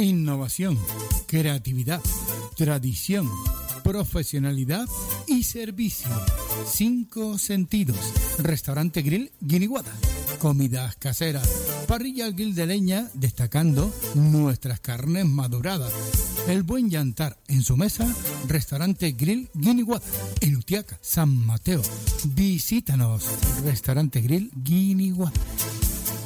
Innovación, creatividad, tradición, profesionalidad y servicio. 5 sentidos. Restaurante Grill Guiniguada. Comidas caseras. Parrilla al grill de leña, destacando nuestras carnes maduradas. El buen yantar en su mesa. Restaurante Grill Guiniguada. En Utiaca, San Mateo. Visítanos. Restaurante Grill Guiniguada.